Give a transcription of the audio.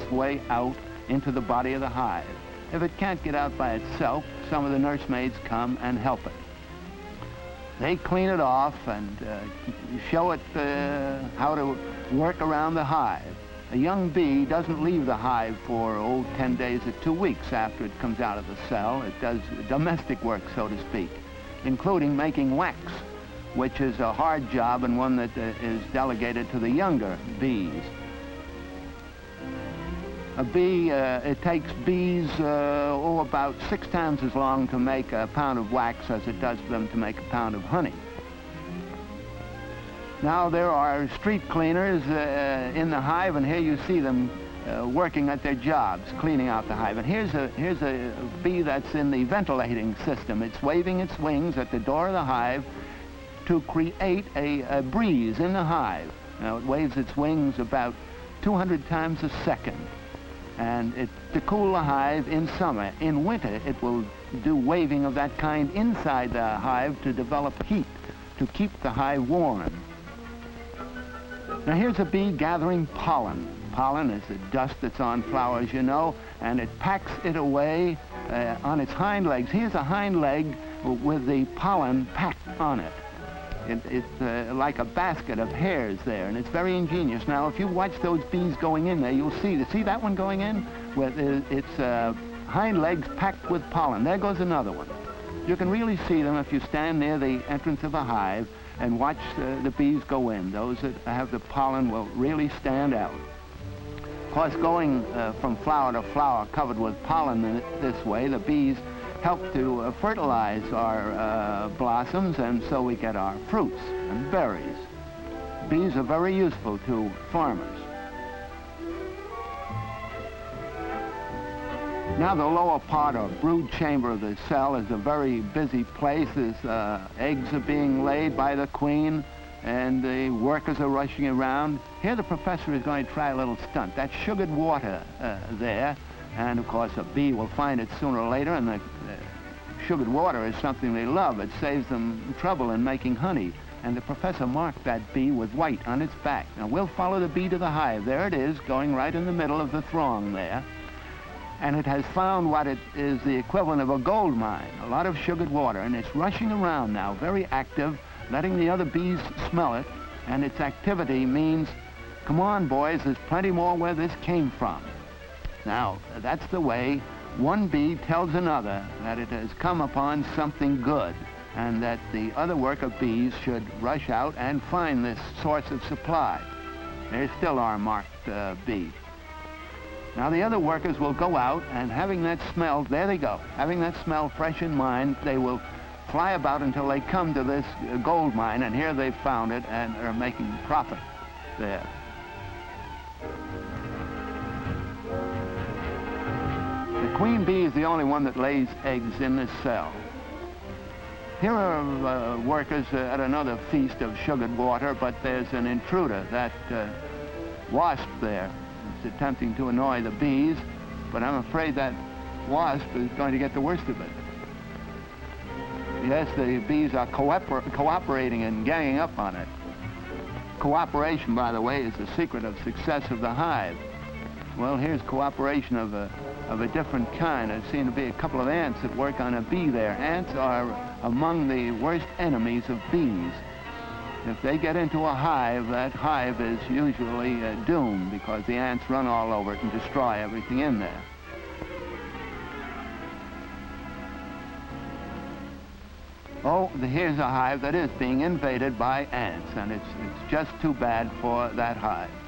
its way out into the body of the hive. If it can't get out by itself, some of the nursemaids come and help it. They clean it off and show it how to work around the hive. A young bee doesn't leave the hive for 10 days or 2 weeks after it comes out of the cell. It does domestic work, so to speak, including making wax, which is a hard job and one that is delegated to the younger bees. A bee, it takes bees about 6 times as long to make a pound of wax as it does for them to make a pound of honey. Now there are street cleaners in the hive, and here you see them working at their jobs, cleaning out the hive. And here's a bee that's in the ventilating system. It's waving its wings at the door of the hive to create a breeze in the hive. Now it waves its wings about 200 times a second. And to cool the hive in summer. In winter, it will do waving of that kind inside the hive to develop heat, to keep the hive warm. Now here's a bee gathering pollen. Pollen is the dust that's on flowers, you know, and it packs it away on its hind legs. Here's a hind leg with the pollen packed on it. It's like a basket of hairs there, and it's very ingenious. Now, if you watch those bees going in there, you'll see that one going in? With its hind legs packed with pollen. There goes another one. You can really see them if you stand near the entrance of a hive and watch the bees go in. Those that have the pollen will really stand out. Of course, going from flower to flower covered with pollen this way, the bees help to fertilize our blossoms, and so we get our fruits and berries. Bees are very useful to farmers. Now the lower part or brood chamber of the cell is a very busy place. Eggs are being laid by the queen, and the workers are rushing around. Here the professor is going to try a little stunt. That's sugared water there. And of course, a bee will find it sooner or later, and the sugared water is something they love. It saves them trouble in making honey. And the professor marked that bee with white on its back. Now we'll follow the bee to the hive. There it is, going right in the middle of the throng there. And it has found what it is the equivalent of a gold mine, a lot of sugared water, and it's rushing around now, very active, letting the other bees smell it. And its activity means, come on, boys, there's plenty more where this came from. Now, that's the way one bee tells another that it has come upon something good, and that the other worker bees should rush out and find this source of supply. There's still our marked bee. Now the other workers will go out, and having that smell, there they go, having that smell fresh in mind, they will fly about until they come to this gold mine, and here they've found it and are making profit there. The queen bee is the only one that lays eggs in this cell. Here are workers at another feast of sugared water, but there's an intruder, that wasp there. It's attempting to annoy the bees, but I'm afraid that wasp is going to get the worst of it. Yes, the bees are cooperating and ganging up on it. Cooperation, by the way, is the secret of success of the hive. Well, here's cooperation of a different kind. I've seen to be a couple of ants that work on a bee there. Ants are among the worst enemies of bees. If they get into a hive, that hive is usually doomed, because the ants run all over it and destroy everything in there. Oh, here's a hive that is being invaded by ants, and it's just too bad for that hive.